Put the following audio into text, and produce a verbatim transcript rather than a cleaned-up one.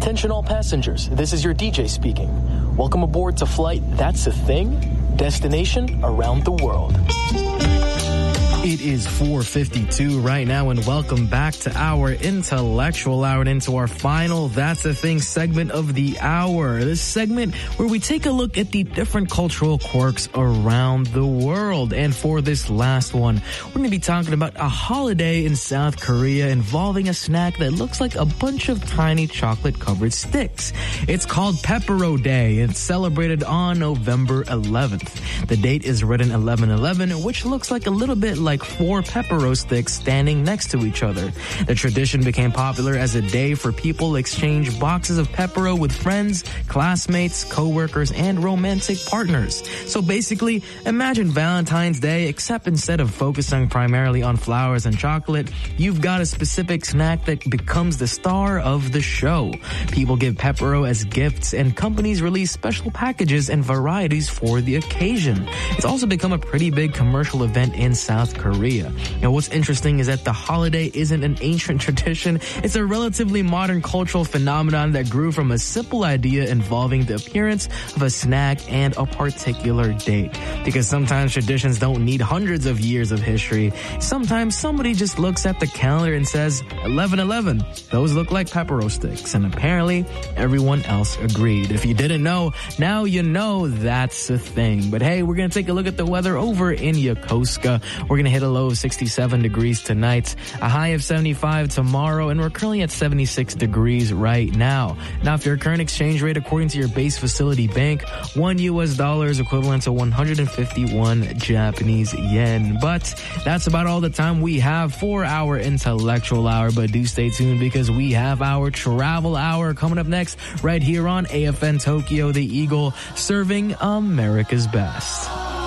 Attention all passengers, this is your D J speaking. Welcome aboard to flight That's a Thing, destination around the world. It is four fifty-two right now, and welcome back to our intellectual hour and into our final That's the Thing segment of the hour. This segment where we take a look at the different cultural quirks around the world. And for this last one, we're going to be talking about a holiday in South Korea involving a snack that looks like a bunch of tiny chocolate-covered sticks. It's called Pepero Day. It's celebrated on November eleventh. The date is written eleven eleven, which looks like a little bit like like four Pepero sticks standing next to each other. The tradition became popular as a day for people to exchange boxes of Pepero with friends, classmates, co-workers, and romantic partners. So basically, imagine Valentine's Day, except instead of focusing primarily on flowers and chocolate, you've got a specific snack that becomes the star of the show. People give Pepero as gifts, and companies release special packages and varieties for the occasion. It's also become a pretty big commercial event in South Korea. Korea. Now, what's interesting is that the holiday isn't an ancient tradition. It's a relatively modern cultural phenomenon that grew from a simple idea involving the appearance of a snack and a particular date. Because sometimes traditions don't need hundreds of years of history. Sometimes somebody just looks at the calendar and says, eleven eleven, those look like Pepero sticks. And apparently, everyone else agreed. If you didn't know, now you know that's a thing. But hey, we're going to take a look at the weather over in Yokosuka. We're going to hit a low of sixty-seven degrees tonight, a high of seventy-five tomorrow, and we're currently at seventy-six degrees right now. Now, if your current exchange rate according to your base facility bank, one U S dollar is equivalent to one hundred fifty-one Japanese yen. But that's about all the time we have for our intellectual hour, but do stay tuned because we have our travel hour coming up next right here on A F N Tokyo, the Eagle, serving America's best.